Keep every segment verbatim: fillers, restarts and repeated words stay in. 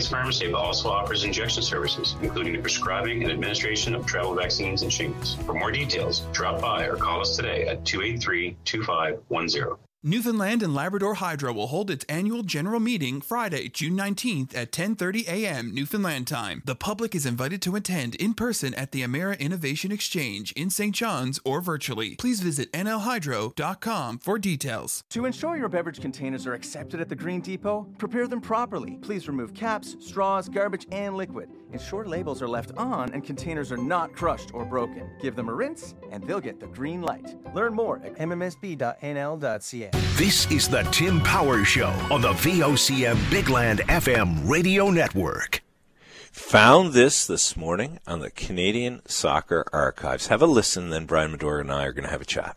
Knights Pharmacy also offers injection services, including the prescribing and administration of travel vaccines and shingles. For more details, drop by or call us today at two eight three, two five one zero. Newfoundland and Labrador Hydro will hold its annual general meeting Friday, June nineteenth at ten thirty a.m. Newfoundland time. The public is invited to attend in person at the Emera Innovation Exchange in Saint John's or virtually. Please visit n l hydro dot com for details. To ensure your beverage containers are accepted at the Green Depot, prepare them properly. Please remove caps, straws, garbage, and liquid. Ensure labels are left on and containers are not crushed or broken. Give them a rinse and they'll get the green light. Learn more at m m s b dot n l dot c a. This is the Tim Powers Show on the V O C M Bigland F M radio network. Found this this morning on the Canadian Soccer Archives. Have a listen, then Brian Medora and I are going to have a chat.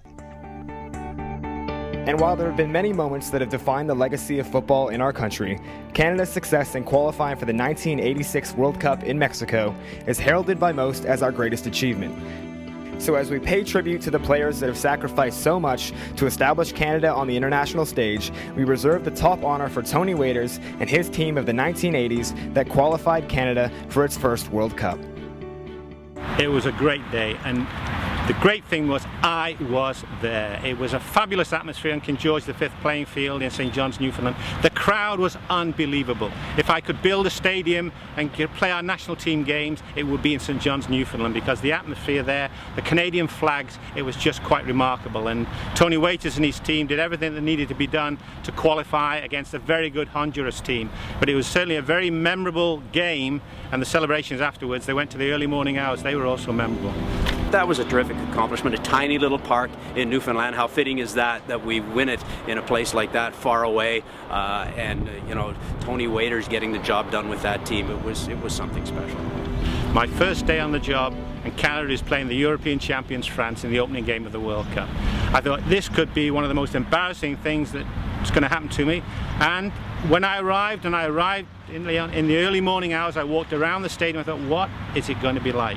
And while there have been many moments that have defined the legacy of football in our country, Canada's success in qualifying for the nineteen eighty-six World Cup in Mexico is heralded by most as our greatest achievement. So as we pay tribute to the players that have sacrificed so much to establish Canada on the international stage, we reserve the top honor for Tony Waiters and his team of the nineteen eighties that qualified Canada for its first World Cup. It was a great day, and the great thing was I was there. It was a fabulous atmosphere on King George the Fifth playing field in Saint John's, Newfoundland. The crowd was unbelievable. If I could build a stadium and play our national team games, it would be in Saint John's, Newfoundland, because the atmosphere there, the Canadian flags, it was just quite remarkable. And Tony Waiters and his team did everything that needed to be done to qualify against a very good Honduras team. But it was certainly a very memorable game, and the celebrations afterwards, they went to the early morning hours, they were also memorable. That was a terrific accomplishment, a tiny little park in Newfoundland. How fitting is that, that we win it in a place like that, far away, uh, and, uh, you know, Tony Waiters getting the job done with that team, it was, it was something special. My first day on the job, and Canada is playing the European champions France in the opening game of the World Cup. I thought this could be one of the most embarrassing things that's going to happen to me, and when I arrived, and I arrived in the, in the early morning hours, I walked around the stadium, I thought, what is it going to be like?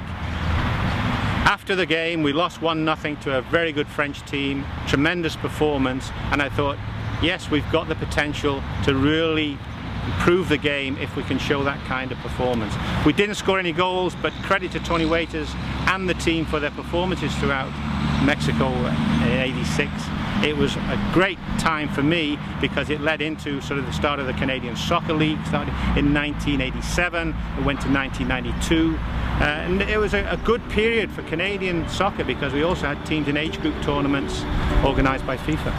After the game, we lost one nothing to a very good French team, tremendous performance, and I thought, yes, we've got the potential to really improve the game if we can show that kind of performance. We didn't score any goals, but credit to Tony Waiters and the team for their performances throughout Mexico in eighty-six. It was a great time for me because it led into sort of the start of the Canadian Soccer League, started in nineteen eighty-seven, it went to nineteen ninety-two, uh, and it was a, a good period for Canadian soccer because we also had teams in age group tournaments organised by FIFA.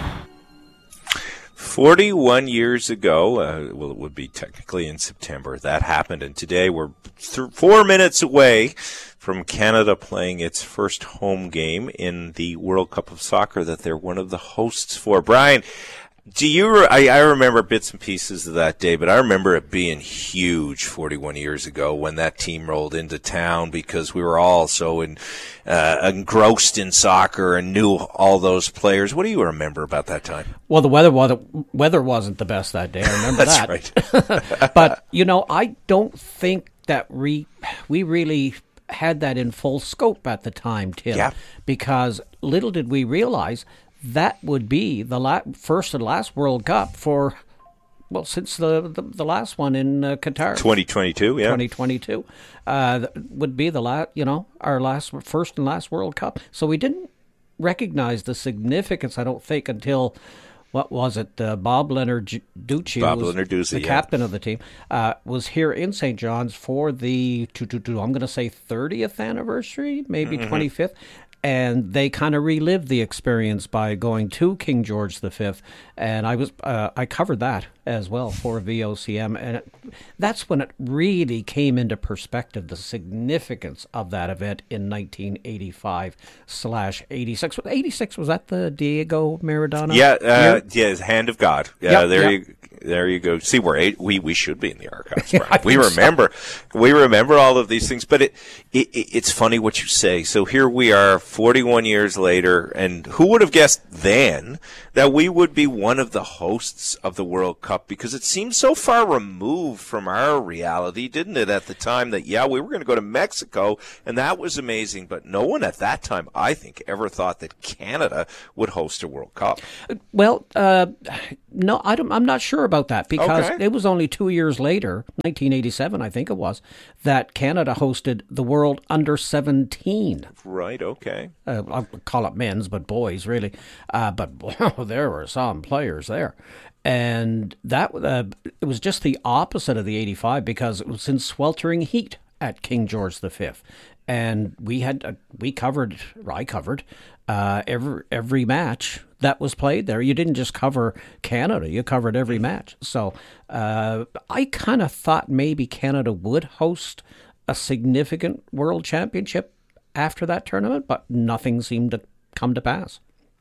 forty-one years ago, uh, well, it would be technically in September, that happened, and today we're th- four minutes away from Canada playing its first home game in the World Cup of Soccer that they're one of the hosts for. Brian, do you? Re- I, I remember bits and pieces of that day, but I remember it being huge forty-one years ago when that team rolled into town because we were all so in, uh, engrossed in soccer and knew all those players. What do you remember about that time? Well, the weather wasn't, weather wasn't the best that day. I remember That's that. Right. But, you know, I don't think that we, we really had that in full scope at the time, Tim. Yeah. Because little did we realize that would be the la- first and last World Cup for, well, since the the, the last one in uh, Qatar. twenty twenty-two, yeah. twenty twenty-two uh, would be the last, you know, our last, first and last World Cup. So we didn't recognize the significance, I don't think, until, what was it, uh, Bob Lenarduzzi, Bob was Lenarduzzi, the yeah. captain of the team, uh, was here in Saint John's for the, two, two, two, I'm going to say thirtieth anniversary, maybe mm-hmm. twenty-fifth. And they kind of relived the experience by going to King George the Fifth, and I was uh, I covered that as well for V O C M, and it, that's when it really came into perspective the significance of that event in nineteen eighty-five slash eighty-six. eighty-six, was that the Diego Maradona? Yeah, uh, year? yeah, Hand of God. Yeah, yep, there yep. you. There you go. See, we're eight, we we should be in the archives. Yeah, Brian. We remember, so. we remember all of these things. But it, it it's funny what you say. So here we are, forty-one years later, and who would have guessed then that we would be one of the hosts of the World Cup? Because it seemed so far removed from our reality, didn't it? At the time, that yeah, we were going to go to Mexico, and that was amazing. But no one at that time, I think, ever thought that Canada would host a World Cup. Well, uh, no, I don't, I'm not sure about about that because Okay. it was only two years later, nineteen eighty-seven, I think it was, that Canada hosted the World Under seventeen. Right, okay. Uh, I'll call it men's, but boys, really. Uh, but wow, there were some players there. And that uh, it was just the opposite of the eighty-five because it was in sweltering heat at King George the Fifth. And we had uh, we covered, I covered, uh, every every match that was played there. You didn't just cover Canada, you covered every match. So uh, I kind of thought maybe Canada would host a significant world championship after that tournament, but nothing seemed to come to pass.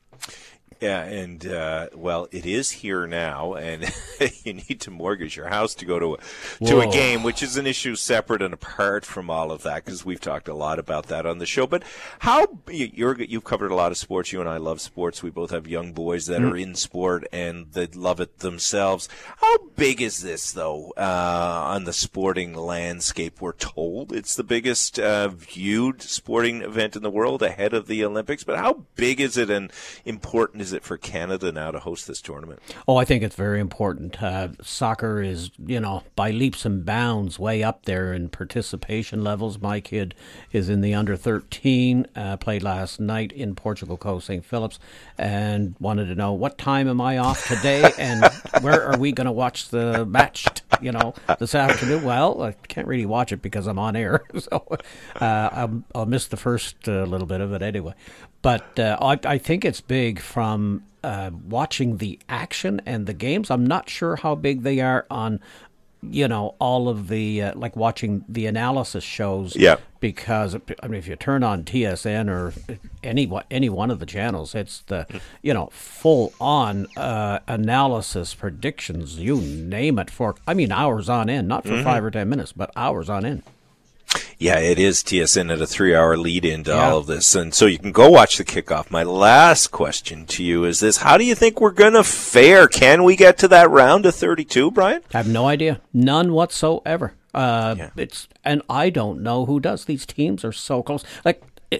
Yeah, and, uh, well, it is here now, and you need to mortgage your house to go to a, to a game, which is an issue separate and apart from all of that, because we've talked a lot about that on the show. But how you're, you've covered a lot of sports. You and I love sports. We both have young boys that mm. are in sport and that love it themselves. How big is this, though, uh, on the sporting landscape? We're told it's the biggest uh, viewed sporting event in the world ahead of the Olympics. But how big is it and important is it for Canada now to host this tournament? Oh, I think it's very important. Uh, soccer is, you know, by leaps and bounds way up there in participation levels. My kid is in the under thirteen, uh, played last night in Portugal Coast Saint Phillips, and wanted to know what time am I off today and where are we going to watch the match, you know, this afternoon. Well, I can't really watch it because I'm on air, so uh, I'll, I'll miss the first uh, little bit of it anyway. But uh, I, I think it's big from uh, watching the action and the games. I'm not sure how big they are on, you know, all of the, uh, like watching the analysis shows. Yeah. Because, I mean, if you turn on T S N or any, any one of the channels, it's the, you know, full-on uh, analysis, predictions, you name it, for, I mean, hours on end. Not for mm-hmm. five or ten minutes, but hours on end. Yeah, it is T S N at a three-hour lead into yeah. all of this. And so you can go watch the kickoff. My last question to you is this. How do you think we're going to fare? Can we get to that round of thirty-two, Brian? I have no idea. None whatsoever. Uh, yeah. It's and I don't know who does. These teams are so close. Like,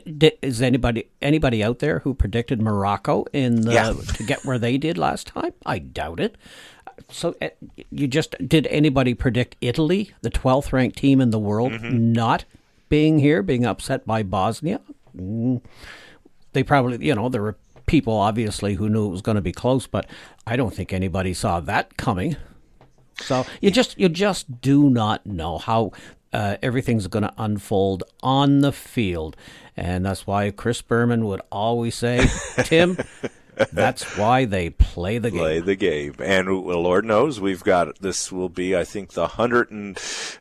is anybody anybody out there who predicted Morocco in the, yeah. to get where they did last time? I doubt it. So uh, you just did anybody predict Italy, the twelfth ranked team in the world, mm-hmm. not being here, being upset by Bosnia? Mm. They probably, you know, there were people obviously who knew it was going to be close, but I don't think anybody saw that coming. So you just you just do not know how uh, everything's going to unfold on the field, and that's why Chris Berman would always say, Tim. That's why they play the game. Play the game. And well, Lord knows we've got, this will be, I think, the one hundred and,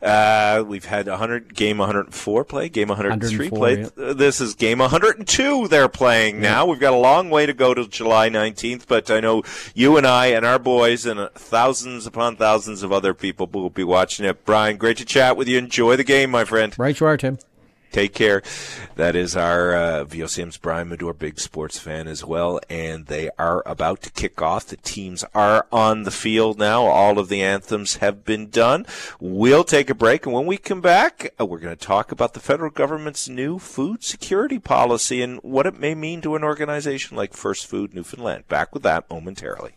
uh, we've had one hundred, game one hundred four play, game one hundred three play. Yeah. This is game one hundred two they're playing now. Yeah. We've got a long way to go to July nineteenth, but I know you and I and our boys and thousands upon thousands of other people will be watching it. Brian, great to chat with you. Enjoy the game, my friend. Right you are, Tim. Take care. That is our uh, V O C M's Brian Medore, big sports fan as well, and they are about to kick off. The teams are on the field now. All of the anthems have been done. We'll take a break, and when we come back, uh, we're going to talk about the federal government's new food security policy and what it may mean to an organization like First Food Newfoundland. Back with that momentarily.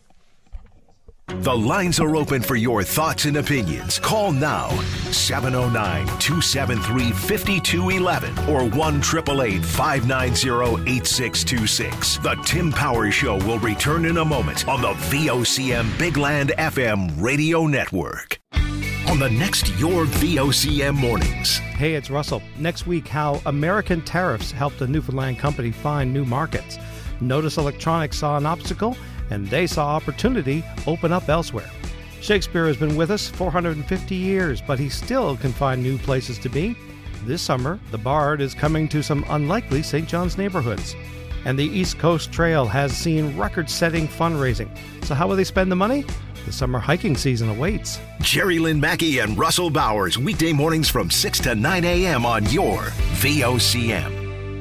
The lines are open for your thoughts and opinions. Call now, seven oh nine, two seven three, five two one one or one eight eight eight, five nine zero, eight six two six. The Tim Powers Show will return in a moment on the V O C M Big Land F M radio network. On the next Your V O C M Mornings. Hey, it's Russell. Next week, how American tariffs helped a Newfoundland company find new markets. Notice Electronics saw an obstacle, and they saw opportunity open up elsewhere. Shakespeare has been with us four hundred fifty years, but he still can find new places to be. This summer, the Bard is coming to some unlikely Saint John's neighborhoods. And the East Coast Trail has seen record-setting fundraising. So how will they spend the money? The summer hiking season awaits. Jerry Lynn Mackey and Russell Bowers, weekday mornings from six to nine a.m. on your V O C M.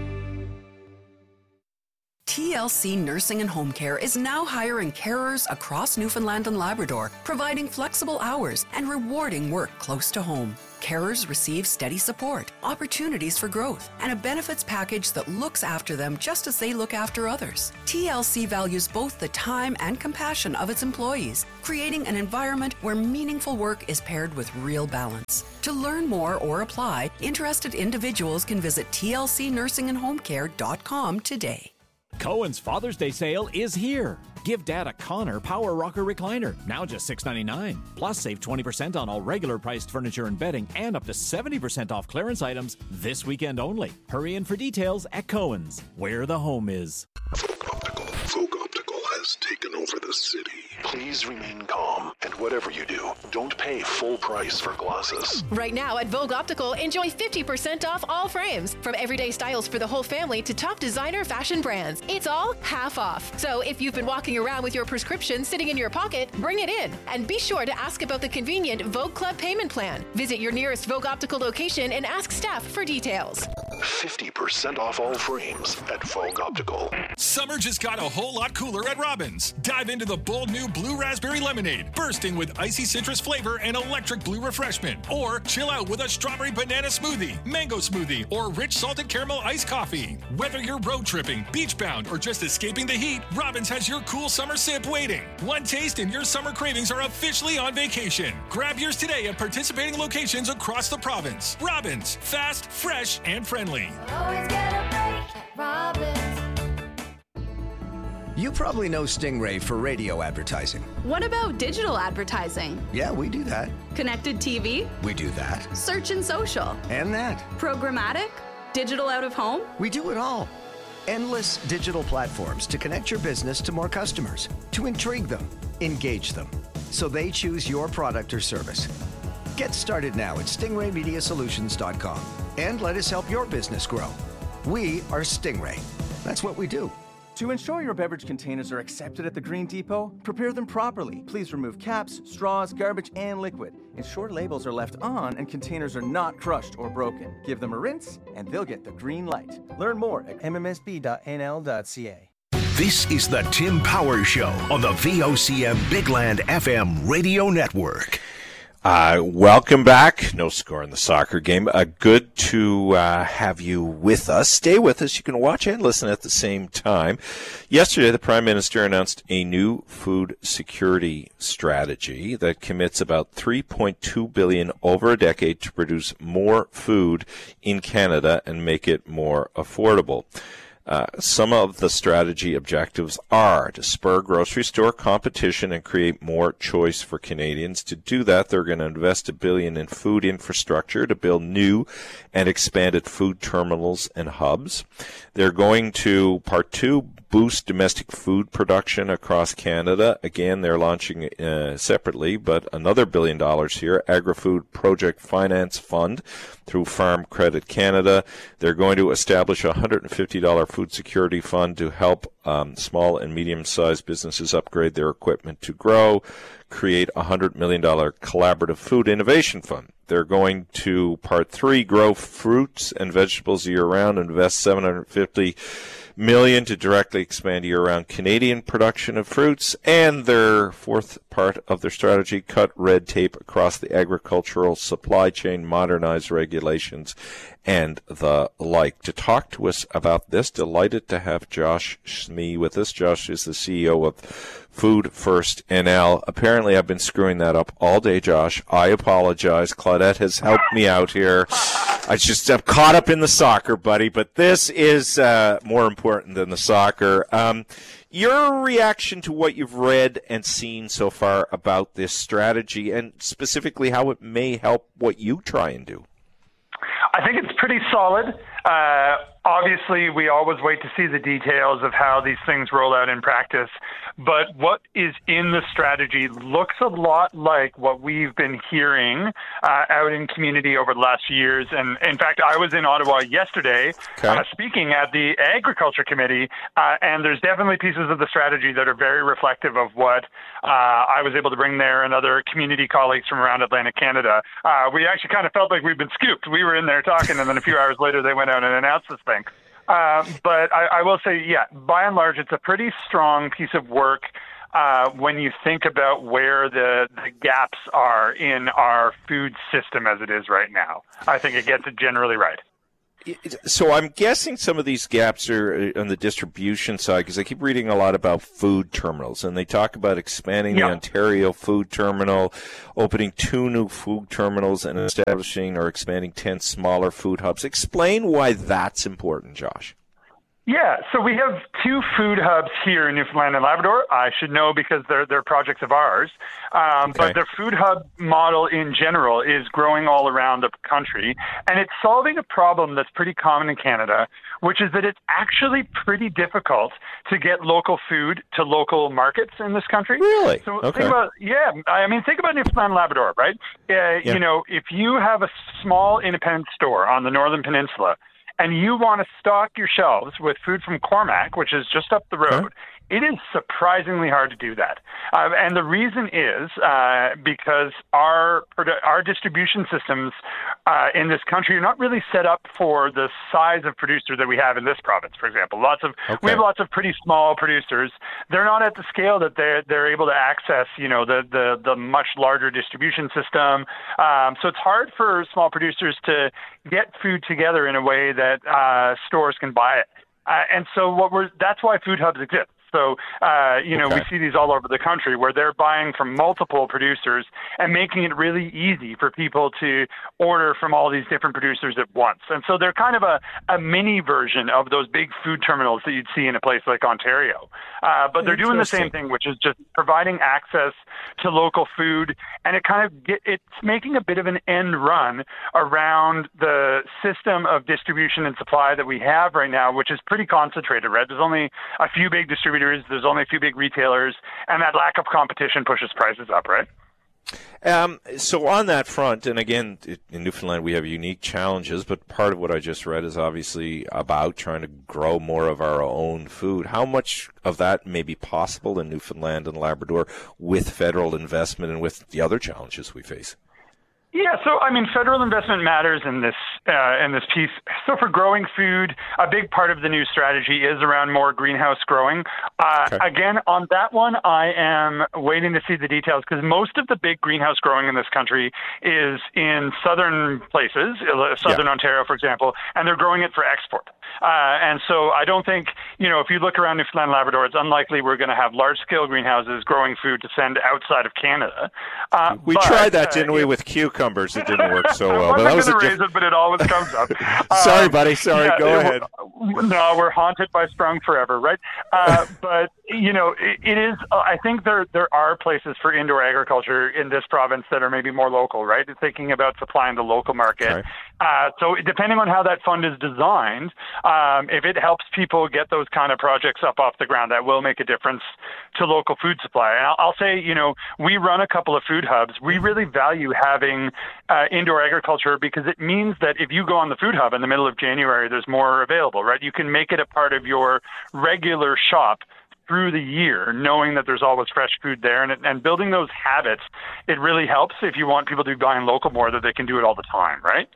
T L C Nursing and Home Care is now hiring carers across Newfoundland and Labrador, providing flexible hours and rewarding work close to home. carers receive steady support, opportunities for growth, and a benefits package that looks after them just as they look after others. T L C values both the time and compassion of its employees, creating an environment where meaningful work is paired with real balance. To learn more or apply, interested individuals can visit T L C nursing and home care dot com today. Cohen's Father's Day sale is here. Give Dad a Connor Power Rocker Recliner, now just six ninety-nine. Plus, save twenty percent on all regular priced furniture and bedding and up to seventy percent off clearance items this weekend only. Hurry in for details at Cohen's, where the home is. Folk Optical. Folk Optical has taken over the city. Please remain calm, and whatever you do, don't pay full price for glasses. Right now at Vogue Optical, enjoy fifty percent off all frames. From everyday styles for the whole family to top designer fashion brands. It's all half off. So if you've been walking around with your prescription sitting in your pocket, bring it in. And be sure to ask about the convenient Vogue Club payment plan. Visit your nearest Vogue Optical location and ask staff for details. fifty percent off all frames at Vogue Optical. Summer just got a whole lot cooler at Robbins. Dive into the bold new Blue Raspberry Lemonade, bursting with icy citrus flavor and electric blue refreshment. Or chill out with a strawberry banana smoothie, mango smoothie, or rich salted caramel iced coffee. Whether you're road tripping, beach bound, or just escaping the heat, Robbins has your cool summer sip waiting. One taste and your summer cravings are officially on vacation. Grab yours today at participating locations across the province. Robbins, fast, fresh, and friendly. Always get a break at Robbins. You probably know Stingray for radio advertising. What about digital advertising? Yeah, we do that. Connected T V? We do that. Search and social? And that. Programmatic? Digital out of home? We do it all. Endless digital platforms to connect your business to more customers, to intrigue them, engage them, so they choose your product or service. Get started now at stingray media solutions dot com and let us help your business grow. We are Stingray. That's what we do. To ensure your beverage containers are accepted at the Green Depot, prepare them properly. Please remove caps, straws, garbage, and liquid. Ensure labels are left on and containers are not crushed or broken. Give them a rinse, and they'll get the green light. Learn more at m m s b dot n l dot c a. This is the Tim Power Show on the V O C M Big Land F M radio network. Uh, welcome back. No score in the soccer game. Uh, good to uh, have you with us. Stay with us. You can watch and listen at the same time. Yesterday, the Prime Minister announced a new food security strategy that commits about three point two billion dollars over a decade to produce more food in Canada and make it more affordable. Uh, some of the strategy objectives are to spur grocery store competition and create more choice for Canadians. To do that, they're going to invest a billion in food infrastructure to build new and expanded food terminals and hubs. They're going to, part two, boost domestic food production across Canada. Again, they're launching uh, separately, but another billion dollars here, Agri-Food Project Finance Fund through Farm Credit Canada. They're going to establish a one hundred fifty dollars food security fund to help um, small and medium-sized businesses upgrade their equipment to grow, create a one hundred million dollars collaborative food innovation fund. They're going to, part three, grow fruits and vegetables year-round, invest seven hundred fifty million dollars to directly expand year-round Canadian production of fruits, and their fourth part of their strategy, cut red tape across the agricultural supply chain, modernize regulations, and the like. To talk to us about this, delighted to have Josh Smee with us. Josh is the C E O of Food First N L. Apparently, I've been screwing that up all day, Josh. I apologize. Claudette has helped me out here. I just am caught up in the soccer, buddy, but this is uh, more important than the soccer. Um, your reaction to what you've read and seen so far about this strategy, and specifically how it may help what you try and do? I think it's pretty solid. Uh, obviously, we always wait to see the details of how these things roll out in practice. But what is in the strategy looks a lot like what we've been hearing uh, out in community over the last few years. And in fact, I was in Ottawa yesterday okay. uh, speaking at the Agriculture Committee, uh, and there's definitely pieces of the strategy that are very reflective of what uh, I was able to bring there and other community colleagues from around Atlantic Canada. Uh, we actually kind of felt like we'd been scooped. We were in there talking, and then a few hours later they went out and announced this thing. Uh, but I, I will say, yeah, by and large, it's a pretty strong piece of work uh, when you think about where the, the gaps are in our food system as it is right now. I think it gets it generally right. So I'm guessing some of these gaps are on the distribution side, because I keep reading a lot about food terminals, and they talk about expanding yeah. the Ontario food terminal, opening two new food terminals, and establishing or expanding ten smaller food hubs. Explain why that's important, Josh. Yeah, so we have two food hubs here in Newfoundland and Labrador. I should know because they're they're projects of ours. Um, okay. But the food hub model in general is growing all around the country, and it's solving a problem that's pretty common in Canada, which is that it's actually pretty difficult to get local food to local markets in this country. Really? So okay. think about, yeah, I mean, think about Newfoundland and Labrador, right? Uh, yeah. You know, if you have a small independent store on the Northern Peninsula, and you want to stock your shelves with food from Cormac, which is just up the road, huh? It is surprisingly hard to do that. Uh, and the reason is uh, because our our distribution systems uh, in this country are not really set up for the size of producer that we have in this province, for example. Lots of okay. We have lots of pretty small producers. They're not at the scale that they're, they're able to access, you know, the, the, the much larger distribution system. Um, so it's hard for small producers to get food together in a way that uh, stores can buy it. Uh, and so what we're that's why food hubs exist. So, uh, you know, okay. we see these all over the country where they're buying from multiple producers and making it really easy for people to order from all these different producers at once. And so they're kind of a, a mini version of those big food terminals that you'd see in a place like Ontario. Uh, but they're doing the same thing, which is just providing access to local food. And it kind of get, it's making a bit of an end run around the system of distribution and supply that we have right now, which is pretty concentrated, right? There's only a few big distributors. There's only a few big retailers, and that lack of competition pushes prices up, right? Um, so on that front, and again, in Newfoundland we have unique challenges, but part of what I just read is obviously about trying to grow more of our own food. How much of that may be possible in Newfoundland and Labrador with federal investment and with the other challenges we face? Yeah, so I mean, federal investment matters in this uh, in this piece. So for growing food, a big part of the new strategy is around more greenhouse growing. Uh, okay. Again, on that one, I am waiting to see the details because most of the big greenhouse growing in this country is in southern places, southern yeah. Ontario, for example, and they're growing it for export. Uh, and so I don't think, you know, if you look around Newfoundland and Labrador, it's unlikely we're going to have large-scale greenhouses growing food to send outside of Canada. Uh, we but, tried that, didn't uh, we, with cucumbers? It didn't work so well. I'm but not that was going to a raise it, but it always comes up. Sorry, um, buddy. Sorry. Yeah, Go it, ahead. No, we're haunted by Sprung forever, right? Uh, but, you know, it, it is, uh, I think there there are places for indoor agriculture in this province that are maybe more local, right? Thinking about supplying the local market. Okay. Uh, so depending on how that fund is designed, um, if it helps people get those kind of projects up off the ground, that will make a difference to local food supply. And I'll, I'll say, you know, we run a couple of food hubs. We really value having uh, indoor agriculture because it means that if you go on the food hub in the middle of January, there's more available, right? You can make it a part of your regular shop through the year, knowing that there's always fresh food there, and, and building those habits, it really helps if you want people to be buying local more, that they can do it all the time, right?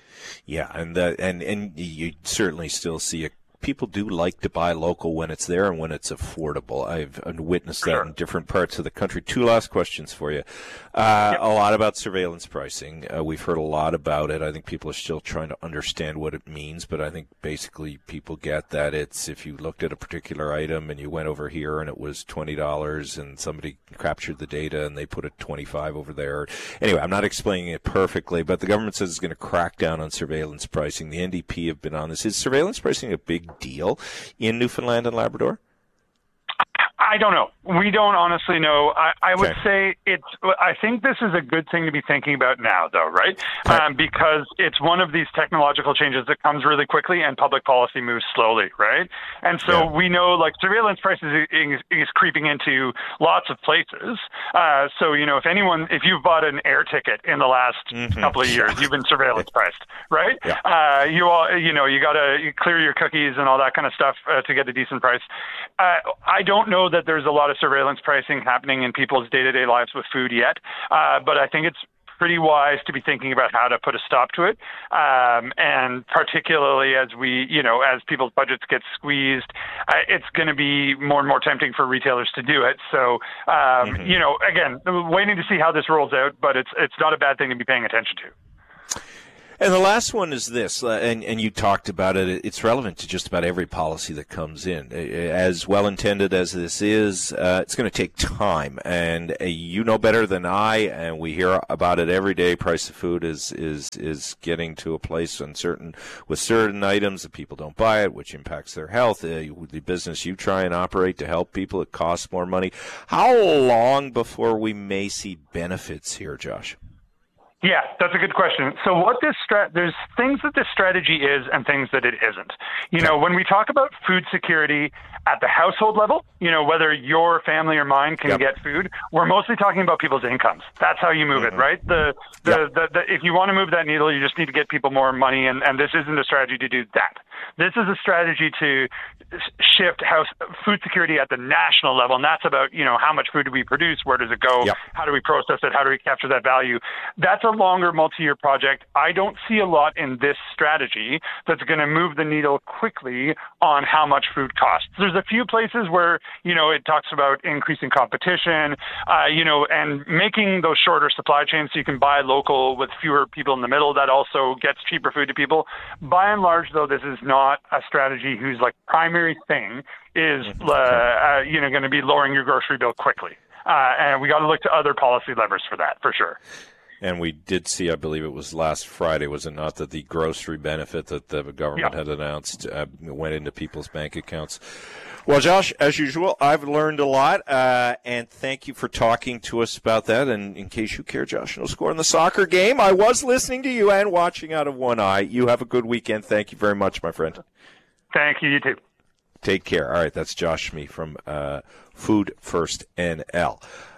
Yeah, and uh, and and you certainly still see a people do like to buy local when it's there and when it's affordable. I've witnessed that sure. in different parts of the country. Two last questions for you. Uh, yep. A lot about surveillance pricing. Uh, we've heard a lot about it. I think people are still trying to understand what it means, but I think basically people get that it's if you looked at a particular item and you went over here and it was twenty dollars and somebody captured the data and they put it twenty-five over there. Anyway, I'm not explaining it perfectly, but the government says it's going to crack down on surveillance pricing. The N D P have been on this. Is surveillance pricing a big deal in Newfoundland and Labrador? I don't know. We don't honestly know. I, I would okay. say it's, I think this is a good thing to be thinking about now, though, right? Okay. Um, because it's one of these technological changes that comes really quickly and public policy moves slowly, right? And so yeah. we know, like, surveillance prices is, is creeping into lots of places. Uh, so, you know, if anyone, if you've bought an air ticket in the last mm-hmm. couple of years, you've been surveillance priced, right? Yeah. Uh, you all, you know, you got to clear your cookies and all that kind of stuff uh, to get a decent price. Uh, I don't know that there's a lot of surveillance pricing happening in people's day-to-day lives with food yet, uh, but I think it's pretty wise to be thinking about how to put a stop to it. Um, and particularly as we, you know, as people's budgets get squeezed, uh, it's going to be more and more tempting for retailers to do it. So, um, mm-hmm. you know, again, waiting to see how this rolls out, but it's it's not a bad thing to be paying attention to. And the last one is this, uh, and, and you talked about it, it's relevant to just about every policy that comes in. As well-intended as this is, uh, it's going to take time. And uh, you know better than I, and we hear about it every day, price of food is is, is getting to a place uncertain with certain items that people don't buy it, which impacts their health. Uh, the business you try and operate to help people, it costs more money. How long before we may see benefits here, Josh? Yeah, that's a good question. So what this strat- there's things that this strategy is and things that it isn't. You know, when we talk about food security at the household level, you know, whether your family or mine can yep. get food, we're mostly talking about people's incomes. That's how you move mm-hmm. it, right? The the, yep. the the if you want to move that needle, you just need to get people more money, and, and this isn't a strategy to do that. This is a strategy to shift house food security at the national level, and that's about, you know, how much food do we produce, where does it go, yep. how do we process it, how do we capture that value. That's a longer multi-year project. I don't see a lot in this strategy that's going to move the needle quickly on how much food costs. There's a few places where, you know, it talks about increasing competition, uh, you know, and making those shorter supply chains so you can buy local with fewer people in the middle. That also gets cheaper food to people. By and large, though, this is not a strategy whose like primary thing is, uh, uh, you know, going to be lowering your grocery bill quickly. Uh, and we got to look to other policy levers for that, for sure. And we did see, I believe it was last Friday, was it not, that the grocery benefit that the government yep. had announced uh, went into people's bank accounts. Well, Josh, as usual, I've learned a lot, uh, and thank you for talking to us about that. And in case you care, Josh, no score in the soccer game. I was listening to you and watching out of one eye. You have a good weekend. Thank you very much, my friend. Thank you. You too. Take care. All right, that's Josh Schmee from uh, Food First N L.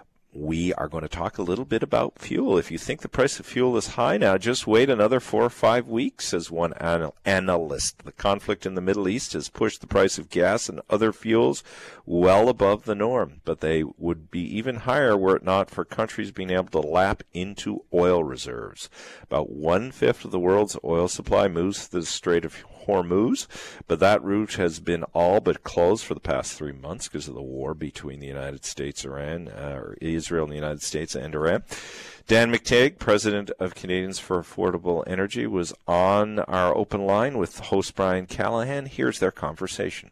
We are going to talk a little bit about fuel. If you think the price of fuel is high now, just wait another four or five weeks, says one anal- analyst. The conflict in the Middle East has pushed the price of gas and other fuels well above the norm, but they would be even higher were it not for countries being able to lap into oil reserves. About one-fifth of the world's oil supply moves through the Strait of Hormuz, but that route has been all but closed for the past three months because of the war between the United States, Iran, uh, or Israel and the United States and Iran. Dan McTeague, president of Canadians for Affordable Energy, was on our open line with host Brian Callahan. Here's their conversation.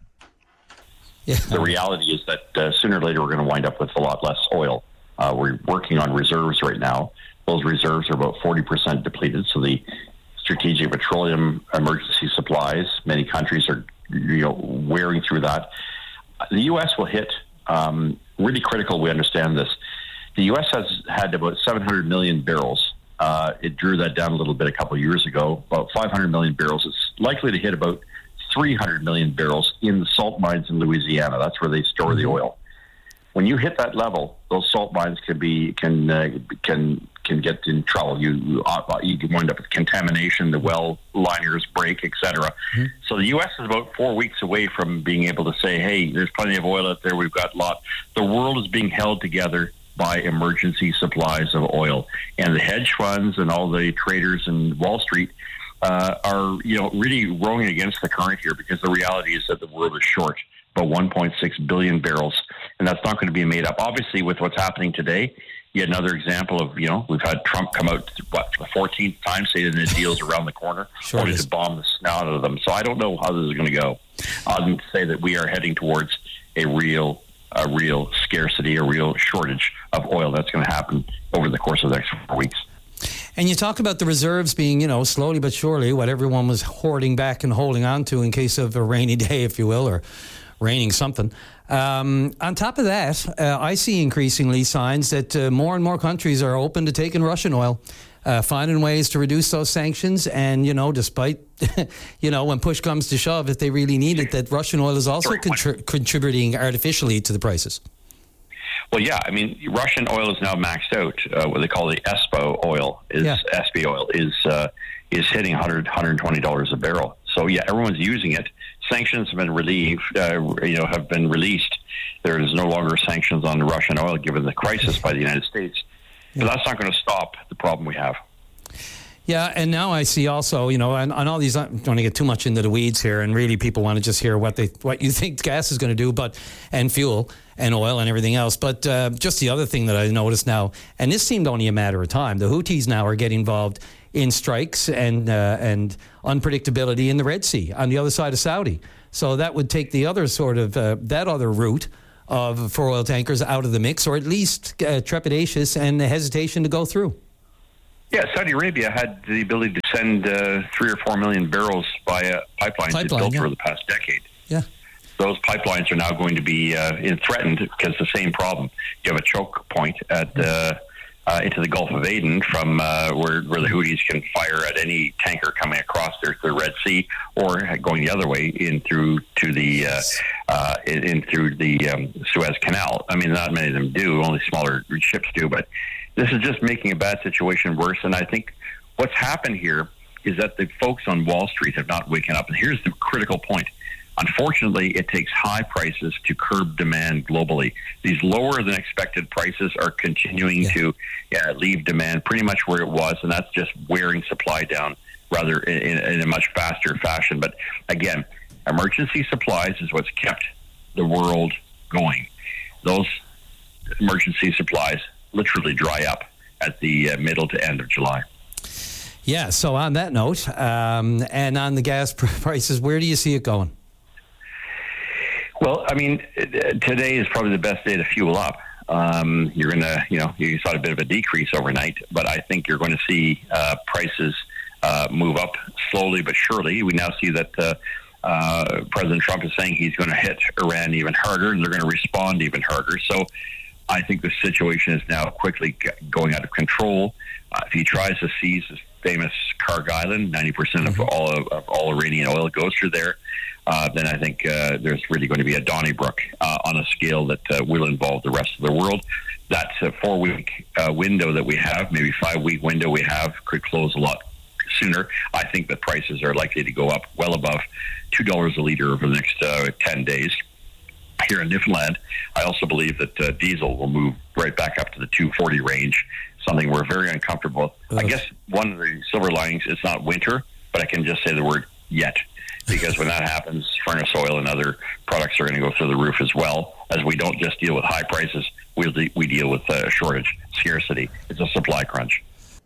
Yeah. The reality is that uh, sooner or later we're going to wind up with a lot less oil. Uh, we're working on reserves right now. Those reserves are about forty percent depleted, so the Strategic Petroleum Emergency Supplies, many countries are, you know, wearing through that. The U S will hit, um, really critical, we understand this. The U S has had about seven hundred million barrels. Uh, it drew that down a little bit a couple of years ago, about five hundred million barrels. It's likely to hit about three hundred million barrels in the salt mines in Louisiana. That's where they store the oil. When you hit that level, those salt mines can be can uh, can can get in trouble. You you, uh, you can wind up with contamination. The well liners break, et cetera. Mm-hmm. So the U S is about four weeks away from being able to say, "Hey, there's plenty of oil out there. We've got a lot." The world is being held together by emergency supplies of oil, and the hedge funds and all the traders in Wall Street uh, are, you know, really rowing against the current here, because the reality is that the world is short about one point six billion barrels, and that's not going to be made up. Obviously, with what's happening today, yet another example of, you know, we've had Trump come out, what, the fourteenth time saying that the deal's around the corner, sure only to bomb the snout out of them. So I don't know how this is going to go. Other than to say that we are heading towards a real, a real scarcity, a real shortage of oil that's going to happen over the course of the next four weeks. And you talk about the reserves being, you know, slowly but surely what everyone was hoarding back and holding on to in case of a rainy day, if you will, or raining something. Um, on top of that, uh, I see increasingly signs that uh, more and more countries are open to taking Russian oil, uh, finding ways to reduce those sanctions. And, you know, despite, you know, when push comes to shove, if they really need it, that Russian oil is also contri- contributing artificially to the prices. Well, yeah, I mean, Russian oil is now maxed out. Uh, what they call the E S P O oil, is yeah. S P oil, is uh, is hitting one hundred, one hundred twenty dollars a barrel. So, yeah, everyone's using it. Sanctions have been relieved, uh, you know, have been released. There is no longer sanctions on the Russian oil given the crisis by the United States. But that's not going to stop the problem we have. Yeah, and now I see also, you know, and on all these, I don't want to get too much into the weeds here, and really people want to just hear what they, what you think gas is going to do, but, and fuel and oil and everything else. But uh, just the other thing that I noticed now, and this seemed only a matter of time, the Houthis now are getting involved in strikes and uh, and unpredictability in the Red Sea on the other side of Saudi. So that would take the other sort of, uh, that other route of for oil tankers out of the mix, or at least uh, trepidatious and hesitation to go through. Yeah, Saudi Arabia had the ability to send uh, three or four million barrels via pipelines Pipeline, it's built yeah. over the past decade. Yeah. Those pipelines are now going to be uh, threatened because the same problem. You have a choke point at uh, uh, into the Gulf of Aden from uh, where, where the Houthis can fire at any tanker coming across their, the Red Sea, or going the other way in through to the uh, uh, in, in through the um, Suez Canal. I mean, not many of them do; only smaller ships do, but. This is just making a bad situation worse, and I think what's happened here is that the folks on Wall Street have not waken up. And here's the critical point. Unfortunately, it takes high prices to curb demand globally. These lower than expected prices are continuing yeah. to yeah, leave demand pretty much where it was, and that's just wearing supply down rather in, in a much faster fashion. But again, emergency supplies is what's kept the world going. Those emergency supplies literally dry up at the uh, middle to end of July. Yeah, so on that note, um, and on the gas prices, where do you see it going? Well, I mean, today is probably the best day to fuel up. Um, you're going to, you know, you saw a bit of a decrease overnight, but I think you're going to see uh, prices uh, move up slowly but surely. We now see that uh, uh, President Trump is saying he's going to hit Iran even harder, and they're going to respond even harder. So I think the situation is now quickly going out of control. Uh, if he tries to seize this famous Karg Island, ninety percent of all of, of all Iranian oil goes through there, uh, then I think uh, there's really going to be a Donnybrook uh, on a scale that uh, will involve the rest of the world. That uh, four-week uh, window that we have, maybe five-week window we have, could close a lot sooner. I think that prices are likely to go up well above two dollars a litre over the next uh, ten days. Here in Newfoundland, I also believe that uh, diesel will move right back up to the two forty range, something we're very uncomfortable with. I guess one of the silver linings is not winter, but I can just say the word yet, because when that happens, furnace oil and other products are going to go through the roof as well, as we don't just deal with high prices, we de- we deal with uh, shortage, scarcity. It's a supply crunch.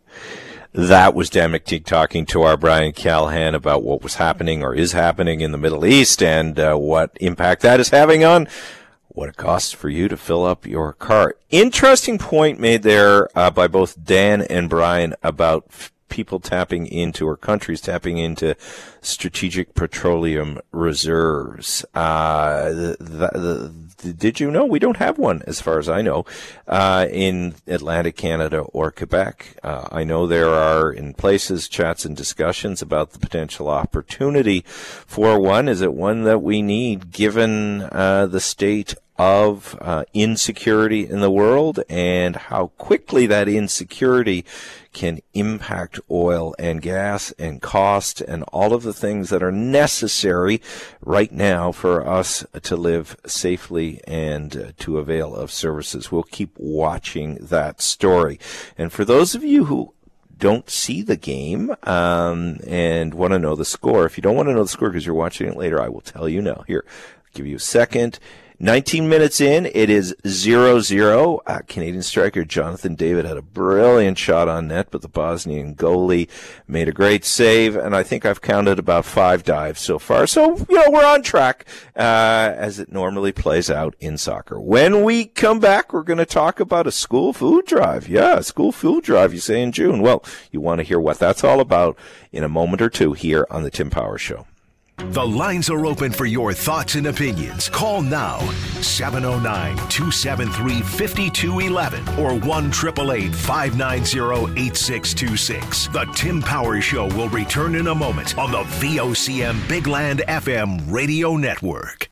That was Dan McTeague talking to our Brian Callahan about what was happening or is happening in the Middle East and uh, what impact that is having on what it costs for you to fill up your car. Interesting point made there uh, by both Dan and Brian about f- people tapping into, or countries tapping into, strategic petroleum reserves. Uh, the, the, the, did you know we don't have one, as far as I know, uh, in Atlantic Canada or Quebec? Uh, I know there are in places chats and discussions about the potential opportunity for one. Is it one that we need, given uh, the state of uh, insecurity in the world and how quickly that insecurity can impact oil and gas and cost and all of the things that are necessary right now for us to live safely and uh, to avail of services? We'll keep watching that story. And for those of you who don't see the game um, and want to know the score, if you don't want to know the score because you're watching it later, I will tell you now. Here, I'll give you a second. nineteen minutes in, it is zero zero. Uh, Canadian striker Jonathan David had a brilliant shot on net, but the Bosnian goalie made a great save, and I think I've counted about five dives so far. So, you know, we're on track uh, as it normally plays out in soccer. When we come back, we're going to talk about a school food drive. Yeah, a school food drive, you say, in June. Well, you want to hear what that's all about in a moment or two here on The Tim Power Show. The lines are open for your thoughts and opinions. Call now, seven oh nine, two seven three, five two one one or one eight eight eight, five nine zero, eight six two six. The Tim Power Show will return in a moment on the V O C M Big Land F M radio network.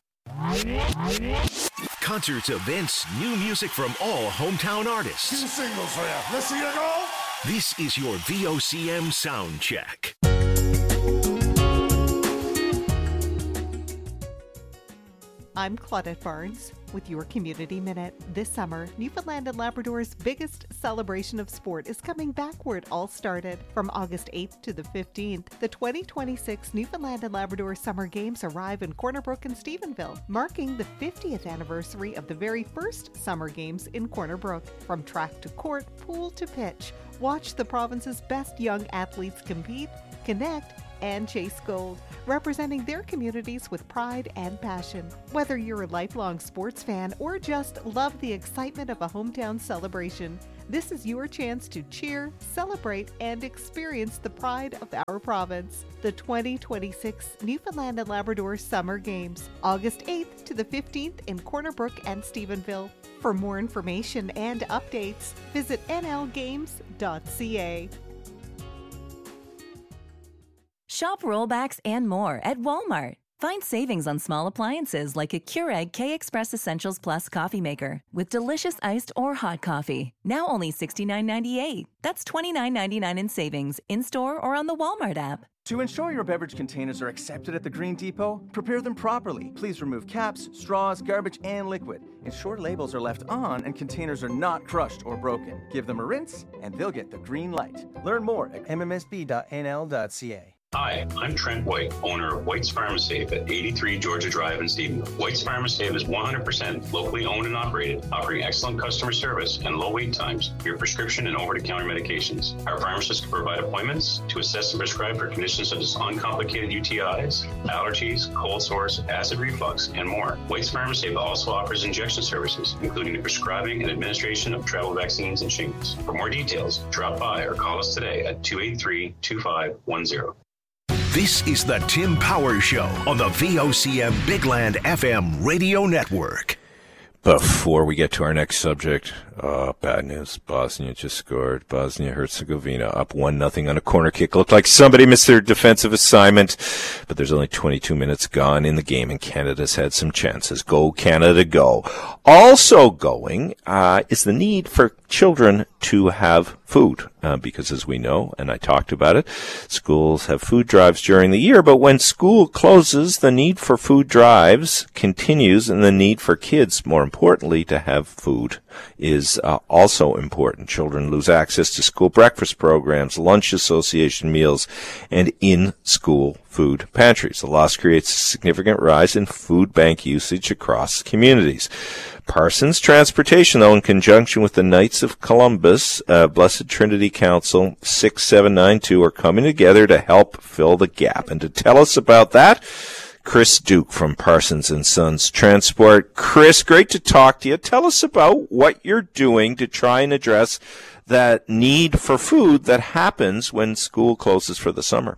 Concerts, events, new music from all hometown artists. Two singles for you. Let's see you go. This is your V O C M sound check. I'm Claudette Barnes. with your Community Minute. This summer, Newfoundland and Labrador's biggest celebration of sport is coming back where it all started. From August eighth to the fifteenth, the twenty twenty-six Newfoundland and Labrador Summer Games arrive in Corner Brook and Stephenville, marking the fiftieth anniversary of the very first Summer Games in Corner Brook. From track to court, pool to pitch, watch the province's best young athletes compete, connect, and chase gold, representing their communities with pride and passion. Whether you're a lifelong sports fan or just love the excitement of a hometown celebration, this is your chance to cheer, celebrate, and experience the pride of our province. The twenty twenty-six Newfoundland and Labrador Summer Games, August eighth to the fifteenth in Corner Brook and Stephenville. For more information and updates, visit n l games dot c a. Shop rollbacks and more at Walmart. Find savings on small appliances like a Keurig K-Express Essentials Plus coffee maker with delicious iced or hot coffee. Now only sixty-nine ninety-eight. That's twenty-nine ninety-nine in savings, in-store or on the Walmart app. To ensure your beverage containers are accepted at the Green Depot, prepare them properly. Please remove caps, straws, garbage, and liquid. Ensure labels are left on and containers are not crushed or broken. Give them a rinse and they'll get the green light. Learn more at m m s b dot n l dot c a. Hi, I'm Trent White, owner of White's Pharmasafe at eighty-three Georgia Drive in Stephenville. White's Pharmasafe is one hundred percent locally owned and operated, offering excellent customer service and low wait times for your prescription and over-the-counter medications. Our pharmacists can provide appointments to assess and prescribe for conditions such as uncomplicated U T Is, allergies, cold sores, acid reflux, and more. White's Pharmasafe also offers injection services, including the prescribing and administration of travel vaccines and shingles. For more details, drop by or call us today at two eight three, two five one zero. This is the Tim Power Show on the V O C M Big Land F M radio network. Before we get to our next subject, uh, bad news. Bosnia just scored. Bosnia-Herzegovina up one nothing on a corner kick. Looked like somebody missed their defensive assignment, but there's only twenty-two minutes gone in the game, and Canada's had some chances. Go, Canada, go. Also going uh, is the need for children to have food, uh, because as we know, and I talked about it, schools have food drives during the year, but when school closes, the need for food drives continues, and the need for kids, more importantly, to have food is uh, also important. Children lose access to school breakfast programs, lunch association meals, and in-school food pantries. The loss creates a significant rise in food bank usage across communities. Parsons Transportation, though, in conjunction with the Knights of Columbus, uh, Blessed Trinity Council six seven nine two, are coming together to help fill the gap. And to tell us about that, Chris Duke from Parsons and Sons Transport. Chris, great to talk to you. Tell us about what you're doing to try and address that need for food that happens when school closes for the summer.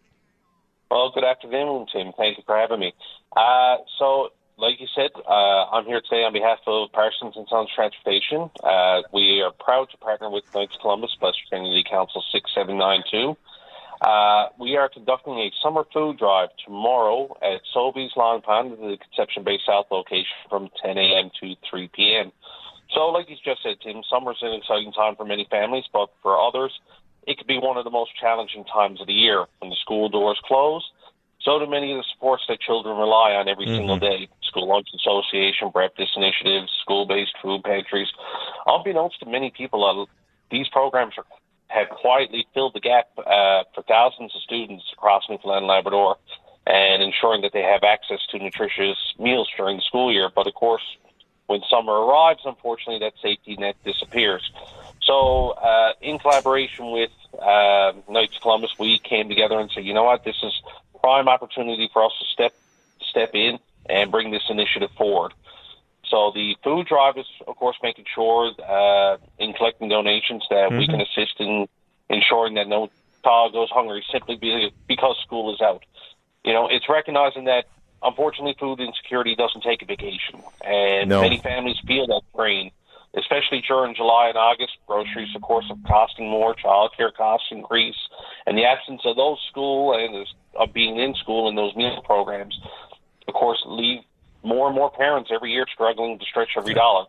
Well, good afternoon, Tim. Thank you for having me. Uh, so, like you said, uh, I'm here today on behalf of Parsons and Sons Transportation. Uh, we are proud to partner with Knights of Columbus, Blessed Trinity Council six seven nine two. Uh, we are conducting a summer food drive tomorrow at Sobeys Long Pond at the Conception Bay South location from ten a.m. to three p.m. So, like you just said, Tim, summer's an exciting time for many families, but for others, it could be one of the most challenging times of the year. When the school doors close, so do many of the supports that children rely on every mm-hmm. single day. School Lunch Association, breakfast initiatives, school-based food pantries. Unbeknownst to many people, uh, these programs are, have quietly filled the gap uh, for thousands of students across Newfoundland and Labrador, and ensuring that they have access to nutritious meals during the school year. But of course, when summer arrives, unfortunately, that safety net disappears. So, uh, in collaboration with uh, Knights of Columbus, we came together and said, you know what, this is prime opportunity for us to step step in and bring this initiative forward. So the food drive is, of course, making sure uh, in collecting donations that mm-hmm. we can assist in ensuring that no child goes hungry simply because school is out. You know, it's recognizing that, unfortunately, food insecurity doesn't take a vacation, and no. many families feel that strain, especially during July and August. Groceries, of course, are costing more, childcare costs increase, and the absence of those school and of being in school and those meal programs, of course, leave more and more parents every year struggling to stretch every dollar.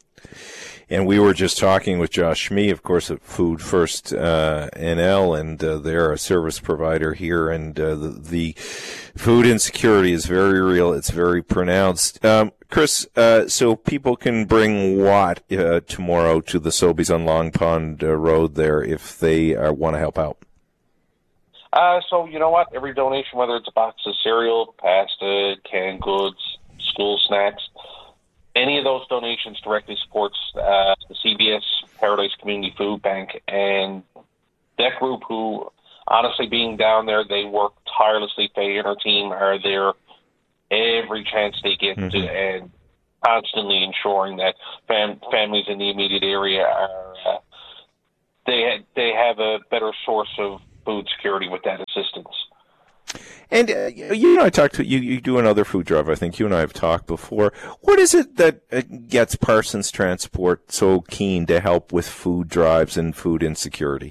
And we were just talking with Josh Schmee, of course, at Food First uh, N L, and uh, they're a service provider here, and uh, the, the food insecurity is very real. It's very pronounced. Um, Chris, uh, so people can bring what uh, tomorrow to the Sobeys on Long Pond uh, Road there if they uh, want to help out? Uh, so, you know what? Every donation, whether it's a box of cereal, pasta, canned goods, school snacks, any of those donations directly supports uh, the C B S Paradise Community Food Bank. And that group who, honestly, being down there, they work tirelessly. Faye and her team are there every chance they get mm-hmm. to, and constantly ensuring that fam- families in the immediate area are uh, they ha- they have a better source of food security with that assistance. And uh, you and I talked to you. You do another food drive. I think you and I have talked before. What is it that uh, gets Parsons Transport so keen to help with food drives and food insecurity?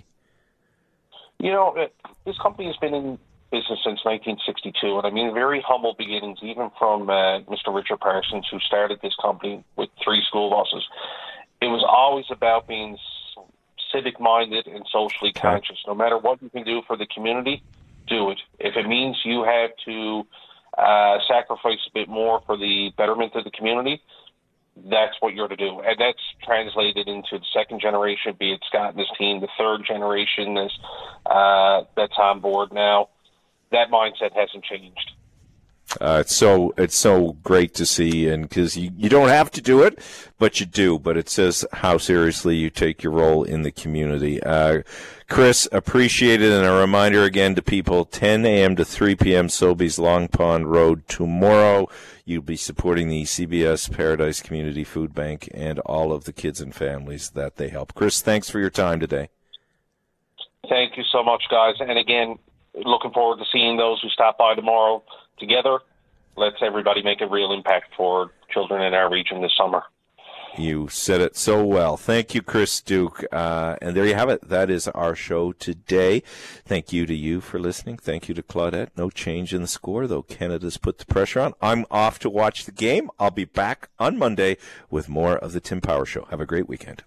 You know, uh, this company has been in business since nineteen sixty-two, and I mean, very humble beginnings, even from uh, Mister Richard Parsons, who started this company with three school buses. It was always about being civic-minded and socially conscious. No matter what you can do for the community, do it. If it means you have to uh, sacrifice a bit more for the betterment of the community, that's what you're to do. And that's translated into the second generation, be it Scott and his team, the third generation is, uh, that's on board now. That mindset hasn't changed. Uh, it's so it's so great to see, and because you, you don't have to do it, but you do. But it says how seriously you take your role in the community. Uh, Chris, appreciate it, and a reminder again to people: ten a.m. to three p.m. Sobeys Long Pond Road tomorrow. You'll be supporting the C B S Paradise Community Food Bank and all of the kids and families that they help. Chris, thanks for your time today. Thank you so much, guys. And again, looking forward to seeing those who stop by tomorrow. Together, let's everybody make a real impact for children in our region this summer. You said it so well. Thank you, Chris Duke. Uh, and there you have it. That is our show today. Thank you to you for listening. Thank you to Claudette. No change in the score, though Canada's put the pressure on. I'm off to watch the game. I'll be back on Monday with more of the Tim Power Show. Have a great weekend.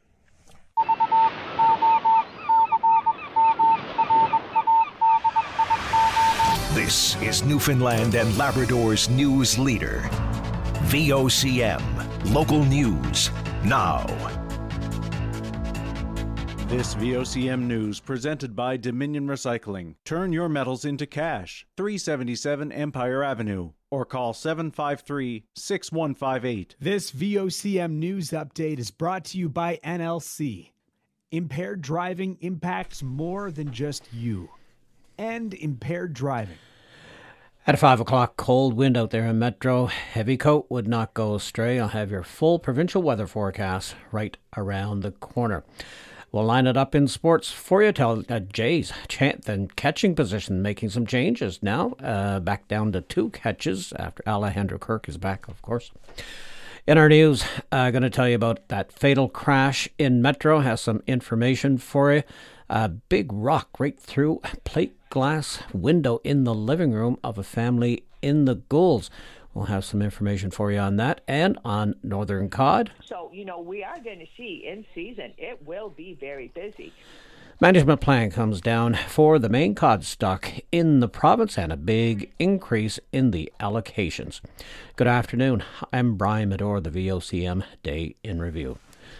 This is Newfoundland and Labrador's news leader. V O C M. Local news now. This V O C M news presented by Dominion Recycling. Turn your metals into cash. three seventy-seven Empire Avenue. Or call seven five three, six one five eight. This V O C M news update is brought to you by N L C. Impaired driving impacts more than just you. And impaired driving. At five o'clock, cold wind out there in Metro. Heavy coat would not go astray. I'll have your full provincial weather forecast right around the corner. We'll line it up in sports for you. Tell uh, Jays chant and catching position making some changes now. Uh, back down to two catches after Alejandro Kirk is back, of course. In our news, I'm uh, going to tell you about that fatal crash in Metro. Has some information for you. A big rock right through plate glass window in the living room of a family in the Goulds. We'll have some information for you on that and on Northern Cod. So, you know, we are going to see in season, it will be very busy. Management plan comes down for the main cod stock in the province and a big increase in the allocations. Good afternoon. I'm Brian Medor, the V O C M Day in Review.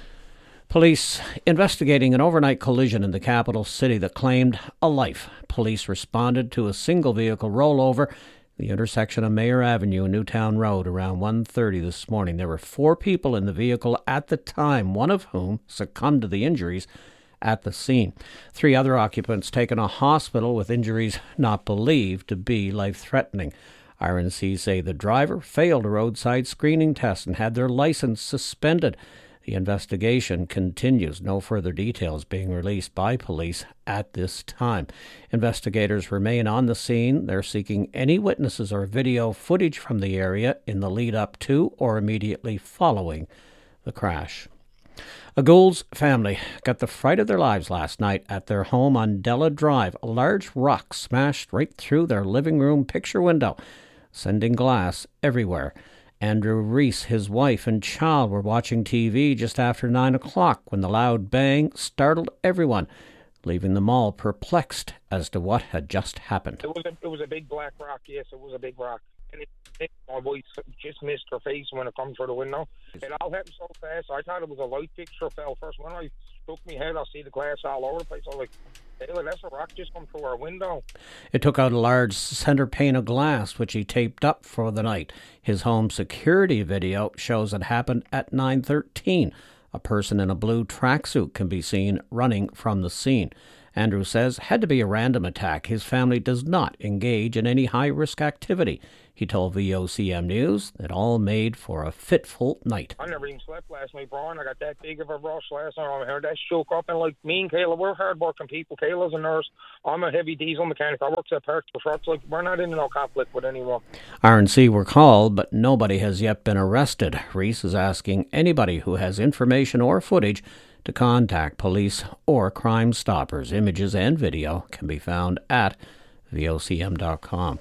Police investigating an overnight collision in the capital city that claimed a life. Police responded to a single vehicle rollover at the intersection of Mayor Avenue and Newtown Road around one thirty this morning. There were four people in the vehicle at the time, one of whom succumbed to the injuries at the scene. Three other occupants taken to hospital with injuries not believed to be life-threatening. R N C say the driver failed a roadside screening test and had their license suspended. The investigation continues. No further details being released by police at this time. Investigators remain on the scene. They're seeking any witnesses or video footage from the area in the lead up to or immediately following the crash. A Goulds family got the fright of their lives last night at their home on Della Drive. A large rock smashed right through their living room picture window, sending glass everywhere. Andrew Reese, his wife and child were watching T V just after nine o'clock when the loud bang startled everyone, leaving them all perplexed as to what had just happened. It was a, it was a big black rock, yes, it was a big rock. and it, my wife just missed her face when it come through the window. It all happened so fast. I thought it was a light fixture fell first. When I stuck my head, I see the glass all over the place. I was like, hey, well, that's a rock just come through our window. It took out a large center pane of glass, which he taped up for the night. His home security video shows it happened at nine thirteen. A person in a blue tracksuit can be seen running from the scene. Andrew says had to be a random attack. His family does not engage in any high-risk activity. He told V O C M News that all made for a fitful night. I never even slept last night, Brian. I got that big of a rush last night. I heard that shook up, and like me and Kayla, we're hard-working people. Kayla's a nurse. I'm a heavy diesel mechanic. I work at Parks for Trucks. Like, we're not in no conflict with anyone. R and C were called, but nobody has yet been arrested. Reese is asking anybody who has information or footage to contact police or Crime Stoppers. Images and video can be found at V O C M dot com.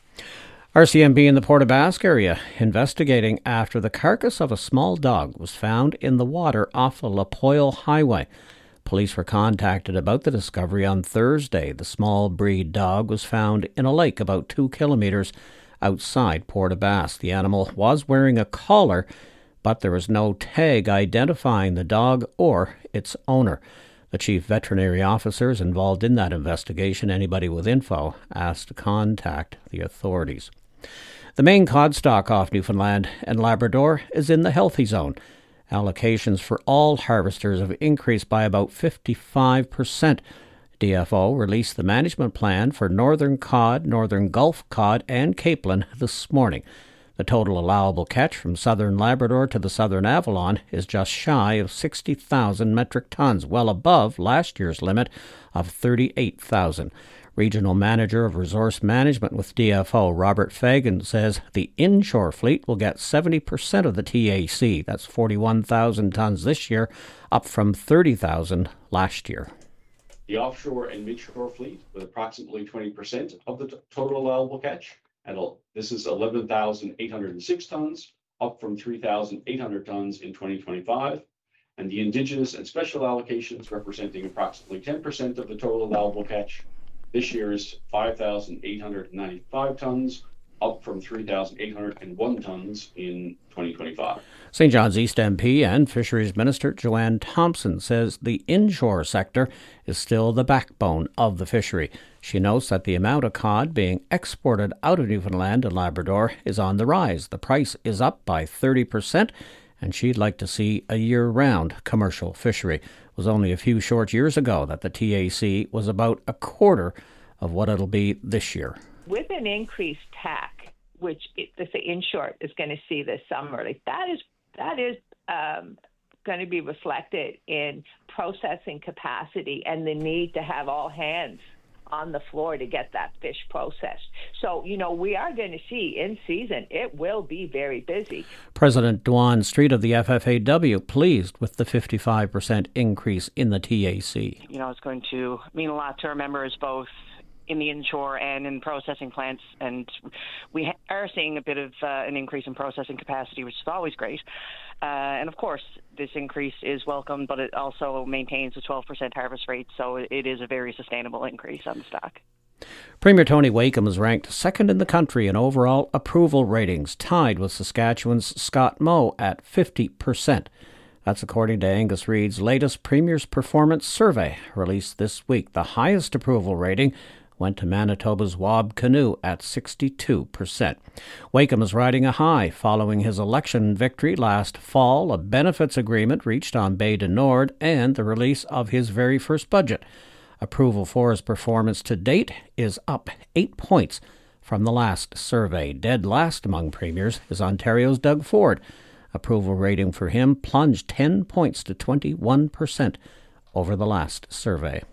R C M P in the Port aux Basques area investigating after the carcass of a small dog was found in the water off the La Poile Highway. Police were contacted about the discovery on Thursday. The small breed dog was found in a lake about two kilometres outside Port aux Basques. The animal was wearing a collar, but there was no tag identifying the dog or its owner. The chief veterinary officers involved in that investigation, anybody with info, asked to contact the authorities. The main cod stock off Newfoundland and Labrador is in the healthy zone. Allocations for all harvesters have increased by about fifty-five percent. D F O released the management plan for northern cod, northern Gulf cod, and capelin this morning. The total allowable catch from southern Labrador to the southern Avalon is just shy of sixty thousand metric tons, well above last year's limit of thirty-eight thousand. Regional Manager of Resource Management with D F O, Robert Fagan, says the inshore fleet will get seventy percent of the T A C. That's forty-one thousand tons this year, up from thirty thousand last year. The offshore and midshore fleet with approximately twenty percent of the t- total allowable catch. And this is eleven thousand eight hundred six tons, up from three thousand eight hundred tons in twenty twenty-five. And the Indigenous and special allocations representing approximately ten percent of the total allowable catch. This year is five thousand eight hundred ninety-five tons, up from three thousand eight hundred one tons in twenty twenty-five. Saint John's East M P and Fisheries Minister Joanne Thompson says the inshore sector is still the backbone of the fishery. She notes that the amount of cod being exported out of Newfoundland and Labrador is on the rise. The price is up by thirty percent, and she'd like to see a year-round commercial fishery. It was only a few short years ago that the T A C was about a quarter of what it'll be this year. With an increased T A C, which it, the inshore is going to see this summer, like that is that is um, going to be reflected in processing capacity and the need to have all hands on the floor to get that fish processed. So, you know, we are going to see in season, it will be very busy. President Dwan Street of the F F A W pleased with the fifty-five percent increase in the T A C. You know, it's going to mean a lot to our members, both in the inshore and in processing plants, and we ha- are seeing a bit of uh, an increase in processing capacity, which is always great. Uh, and of course, this increase is welcome, but it also maintains a twelve percent harvest rate, so it is a very sustainable increase on the stock. Premier Tony Wakeham is ranked second in the country in overall approval ratings, tied with Saskatchewan's Scott Moe at fifty percent. That's according to Angus Reid's latest Premier's Performance Survey, released this week. The highest approval rating went to Manitoba's Wab Kinew at sixty-two percent. Wakeham is riding a high following his election victory last fall, a benefits agreement reached on Bay du Nord, and the release of his very first budget. Approval for his performance to date is up eight points from the last survey. Dead last among premiers is Ontario's Doug Ford. Approval rating for him plunged ten points to twenty-one percent over the last survey.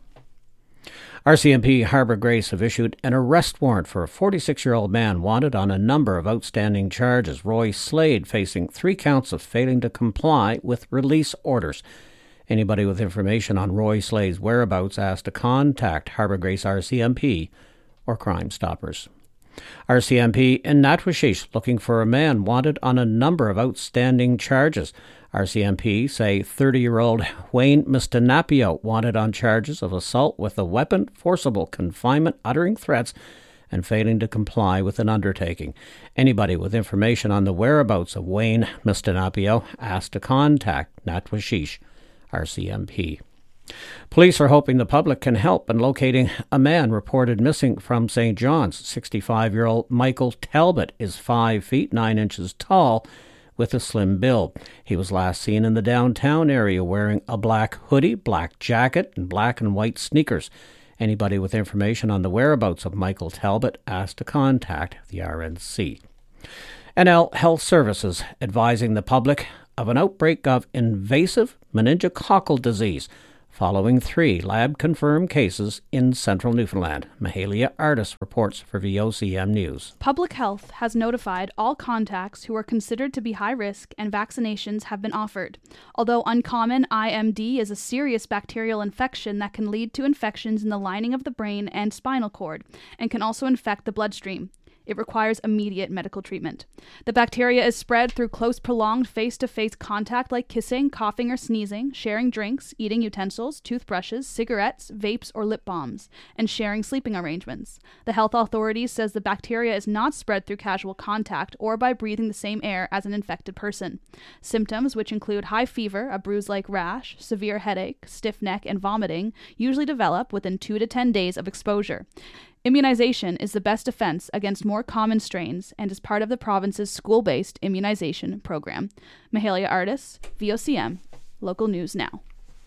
R C M P Harbour Grace have issued an arrest warrant for a forty-six-year-old man wanted on a number of outstanding charges. Roy Slade facing three counts of failing to comply with release orders. Anybody with information on Roy Slade's whereabouts asked to contact Harbour Grace R C M P or Crime Stoppers. R C M P in Natwashish looking for a man wanted on a number of outstanding charges. R C M P say thirty-year-old Wayne Mistinapio wanted on charges of assault with a weapon, forcible confinement, uttering threats, and failing to comply with an undertaking. Anybody with information on the whereabouts of Wayne Mistinapio asked to contact Natwashish, R C M P. Police are hoping the public can help in locating a man reported missing from Saint John's. sixty-five-year-old Michael Talbot is five feet nine inches tall with a slim build. He was last seen in the downtown area wearing a black hoodie, black jacket, and black and white sneakers. Anybody with information on the whereabouts of Michael Talbot asked to contact the R N C. N L Health Services advising the public of an outbreak of invasive meningococcal disease following three lab-confirmed cases in central Newfoundland. Mahalia Artis reports for V O C M News. Public Health has notified all contacts who are considered to be high risk and vaccinations have been offered. Although uncommon, I M D is a serious bacterial infection that can lead to infections in the lining of the brain and spinal cord and can also infect the bloodstream. It requires immediate medical treatment. The bacteria is spread through close, prolonged face-to-face contact like kissing, coughing, or sneezing, sharing drinks, eating utensils, toothbrushes, cigarettes, vapes, or lip balms, and sharing sleeping arrangements. The health authorities says the bacteria is not spread through casual contact or by breathing the same air as an infected person. Symptoms, which include high fever, a bruise-like rash, severe headache, stiff neck, and vomiting, usually develop within two to ten days of exposure. Immunization is the best defense against more common strains and is part of the province's school-based immunization program. Mahalia Artis, V O C M, Local News Now.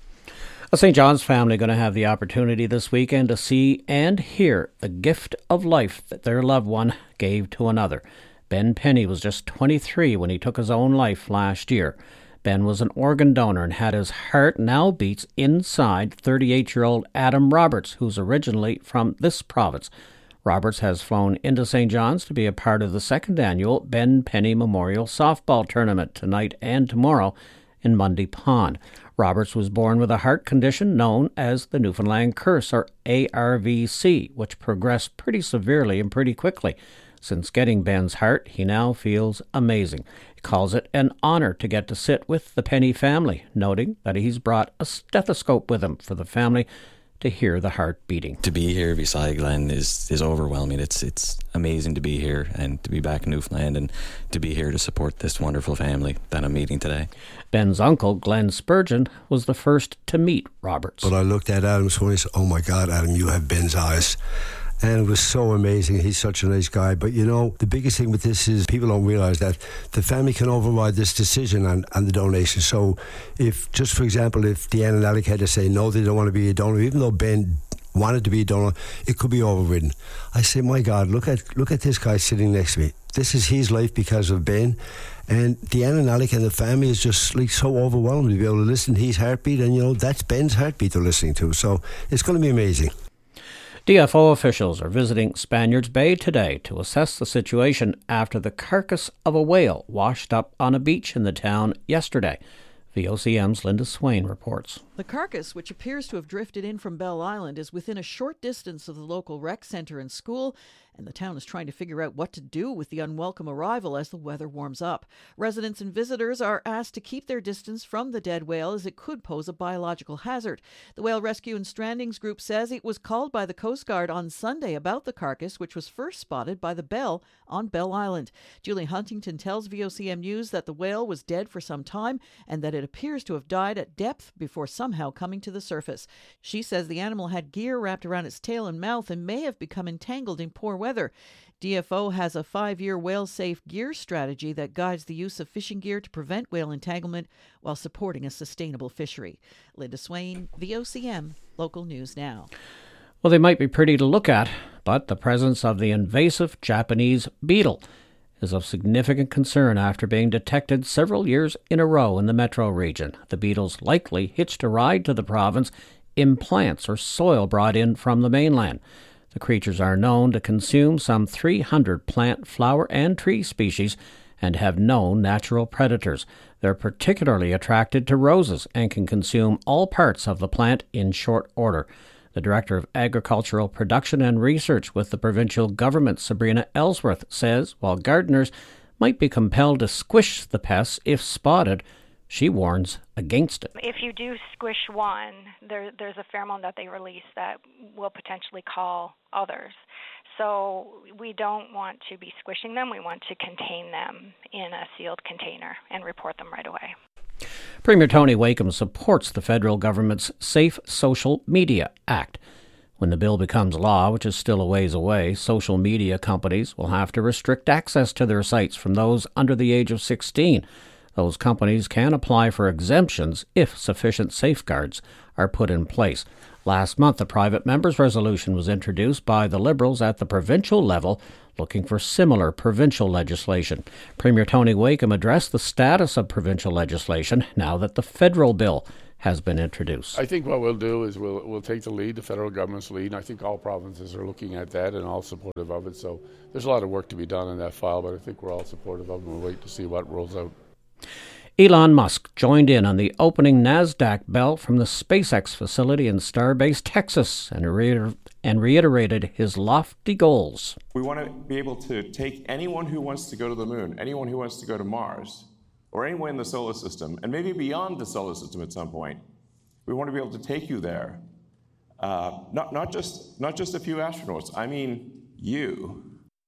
A Saint John's family going to have the opportunity this weekend to see and hear the gift of life that their loved one gave to another. Ben Penny was just twenty-three when he took his own life last year. Ben was an organ donor and had his heart now beats inside thirty-eight-year-old Adam Roberts, who's originally from this province. Roberts has flown into Saint John's to be a part of the second annual Ben Penny Memorial Softball Tournament tonight and tomorrow in Mundy Pond. Roberts was born with a heart condition known as the Newfoundland Curse, or A R V C, which progressed pretty severely and pretty quickly. Since getting Ben's heart, he now feels amazing. He calls it an honor to get to sit with the Penny family, noting that he's brought a stethoscope with him for the family to hear the heart beating. To be here beside Glenn is, is overwhelming. It's it's amazing to be here and to be back in Newfoundland and to be here to support this wonderful family that I'm meeting today. Ben's uncle, Glenn Spurgeon, was the first to meet Roberts. But I looked at Adam's phone and said, oh my God, Adam, you have Ben's eyes. And it was so amazing. He's such a nice guy. But, you know, the biggest thing with this is people don't realise that the family can override this decision and, and the donation. So if, just for example, if Deanna and Alec had to say no, they don't want to be a donor, even though Ben wanted to be a donor, it could be overridden. I say, my God, look at look at this guy sitting next to me. This is his life because of Ben. And Deanna and Alec and the family is just like so overwhelmed to be able to listen to his heartbeat. And, you know, that's Ben's heartbeat they're listening to. So it's going to be amazing. D F O officials are visiting Spaniards Bay today to assess the situation after the carcass of a whale washed up on a beach in the town yesterday. V O C M's Linda Swain reports. The carcass, which appears to have drifted in from Bell Island, is within a short distance of the local rec centre and school, and the town is trying to figure out what to do with the unwelcome arrival as the weather warms up. Residents and visitors are asked to keep their distance from the dead whale as it could pose a biological hazard. The Whale Rescue and Strandings Group says it was called by the Coast Guard on Sunday about the carcass, which was first spotted by the Bell on Bell Island. Julie Huntington tells V O C M News that the whale was dead for some time and that it appears to have died at depth before somehow coming to the surface. She says the animal had gear wrapped around its tail and mouth and may have become entangled in poor weather. D F O has a five-year whale-safe gear strategy that guides the use of fishing gear to prevent whale entanglement while supporting a sustainable fishery. Linda Swain, V O C M, Local News Now. Well, they might be pretty to look at, but the presence of the invasive Japanese beetle is of significant concern after being detected several years in a row in the metro region. The beetles likely hitched a ride to the province in plants or soil brought in from the mainland. The creatures are known to consume some three hundred plant, flower, and tree species and have no natural predators. They're particularly attracted to roses and can consume all parts of the plant in short order. The Director of Agricultural Production and Research with the provincial government, Sabrina Ellsworth, says while gardeners might be compelled to squish the pests if spotted, she warns against it. If you do squish one, there, there's a pheromone that they release that will potentially call others. So we don't want to be squishing them. We want to contain them in a sealed container and report them right away. Premier Tony Wakeham supports the federal government's Safe Social Media Act. When the bill becomes law, which is still a ways away, social media companies will have to restrict access to their sites from those under the age of sixteen. Those companies can apply for exemptions if sufficient safeguards are put in place. Last month, a private member's resolution was introduced by the Liberals at the provincial level, looking for similar provincial legislation. Premier Tony Wakeham addressed the status of provincial legislation now that the federal bill has been introduced. I think what we'll do is we'll we'll take the lead, the federal government's lead, and I think all provinces are looking at that and all supportive of it. So there's a lot of work to be done in that file, but I think we're all supportive of it, and we'll wait to see what rolls out. Elon Musk joined in on the opening NASDAQ bell from the SpaceX facility in Starbase, Texas, and, reiter- and reiterated his lofty goals. We want to be able to take anyone who wants to go to the moon, anyone who wants to go to Mars, or anywhere in the solar system, and maybe beyond the solar system at some point. We want to be able to take you there. Uh, not, not just, not just a few astronauts, I mean you.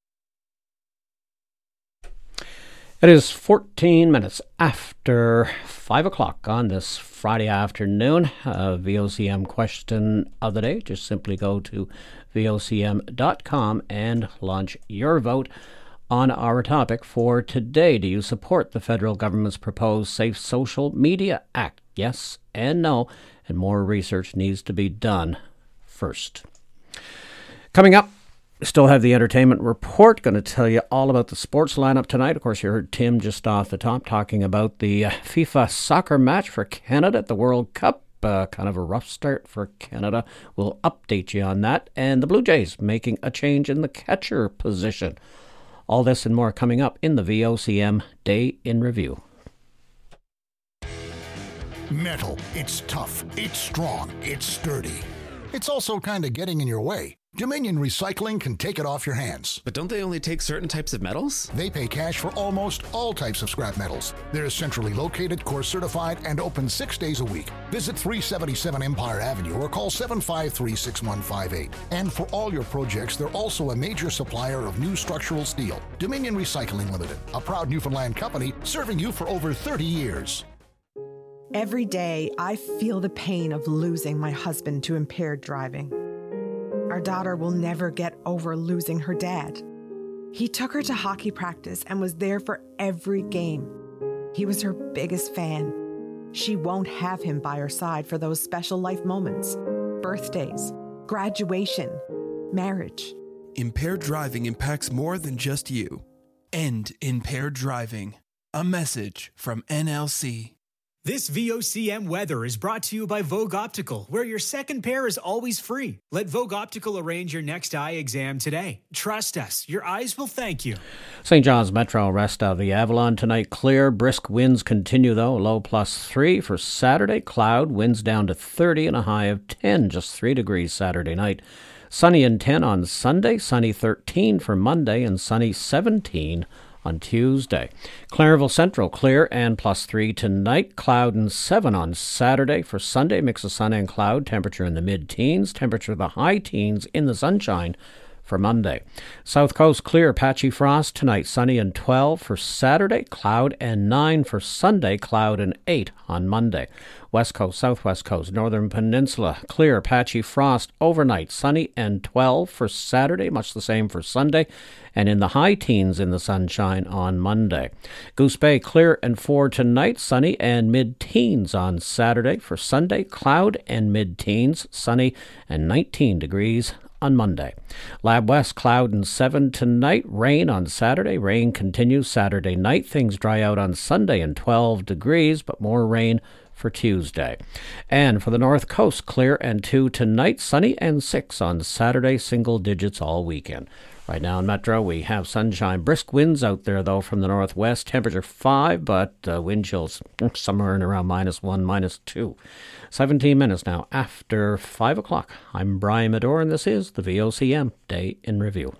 It is fourteen minutes after five o'clock on this Friday afternoon. Uh, V O C M question of the day. Just simply go to V O C M dot com and launch your vote on our topic for today. Do you support the federal government's proposed Safe Social Media Act? Yes and no, and more research needs to be done first. Coming up, we still have the entertainment report. Going to tell you all about the sports lineup tonight. Of course, you heard Tim just off the top talking about the uh, FIFA soccer match for Canada at the World Cup. Uh, kind of a rough start for Canada. We'll update you on that. And the Blue Jays making a change in the catcher position. All this and more coming up in the V O C M Day in Review. Metal. It's tough. It's strong. It's sturdy. It's also kind of getting in your way. Dominion Recycling can take it off your hands. But don't they only take certain types of metals? They pay cash for almost all types of scrap metals. They're centrally located, course certified, and open six days a week. Visit three seventy-seven Empire Avenue or call seven five three, six one five eight. And for all your projects, they're also a major supplier of new structural steel. Dominion Recycling Limited, a proud Newfoundland company serving you for over thirty years. Every day, I feel the pain of losing my husband to impaired driving. Our daughter will never get over losing her dad. He took her to hockey practice and was there for every game. He was her biggest fan. She won't have him by her side for those special life moments, birthdays, graduation, marriage. Impaired driving impacts more than just you. End impaired driving. A message from N L C. This V O C M weather is brought to you by Vogue Optical, where your second pair is always free. Let Vogue Optical arrange your next eye exam today. Trust us, your eyes will thank you. Saint John's Metro rest of the Avalon tonight clear. Brisk winds continue though. Low plus three for Saturday. Cloud winds down to thirty and a high of ten. Just three degrees Saturday night. Sunny and ten on Sunday. Sunny thirteen for Monday and sunny seventeen on Tuesday. Clarenville Central clear and plus three tonight. Cloud and seven on Saturday. For Sunday, mix of sun and cloud. Temperature in the mid-teens. Temperature the high teens in the sunshine for Monday. South Coast clear, patchy frost tonight. Sunny and twelve for Saturday. Cloud and nine for Sunday. Cloud and eight on Monday. West Coast, Southwest Coast, Northern Peninsula clear, patchy frost overnight. Sunny and twelve for Saturday. Much the same for Sunday. And in the high teens in the sunshine on Monday. Goose Bay clear and four tonight. Sunny and mid-teens on Saturday. For Sunday, cloud and mid-teens. Sunny and nineteen degrees on Monday. Lab West, cloud and seven tonight. Rain on Saturday. Rain continues Saturday night. Things dry out on Sunday and twelve degrees, but more rain for Tuesday. And for the North Coast, clear and two tonight. Sunny and six on Saturday. Single digits all weekend. Right now in Metro, we have sunshine. Brisk winds out there, though, from the northwest. Temperature five, but uh, wind chills somewhere in around minus one, minus two. seventeen minutes now after five o'clock. I'm Brian Medore, and this is the V O C M Day in Review.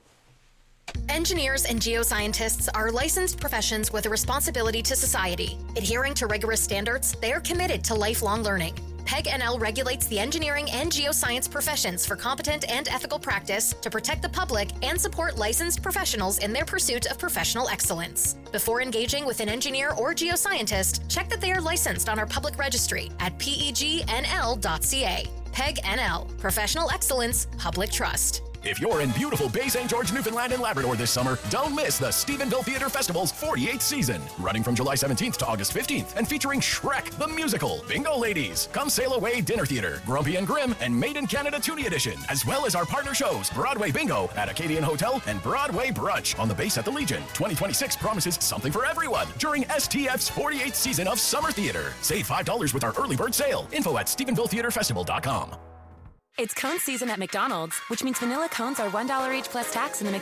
Engineers and geoscientists are licensed professions with a responsibility to society. Adhering to rigorous standards, they are committed to lifelong learning. PEG N L regulates the engineering and geoscience professions for competent and ethical practice to protect the public and support licensed professionals in their pursuit of professional excellence. Before engaging with an engineer or geoscientist, check that they are licensed on our public registry at P E G N L dot C A. PEG N L, Professional Excellence, Public Trust. If you're in beautiful Bay Saint George, Newfoundland and Labrador this summer, don't miss the Stephenville Theatre Festival's forty-eighth season. Running from July seventeenth to August fifteenth and featuring Shrek the Musical, Bingo Ladies, Come Sail Away Dinner Theatre, Grumpy and Grim, and Made in Canada Toonie Edition, as well as our partner shows, Broadway Bingo at Acadian Hotel and Broadway Brunch on the base at the Legion. twenty twenty-six promises something for everyone during S T F's forty-eighth season of Summer Theatre. Save five dollars with our early bird sale. Info at Stephenville Theatre Festival dot com. It's cone season at McDonald's, which means vanilla cones are one dollar each plus tax in the McDonald's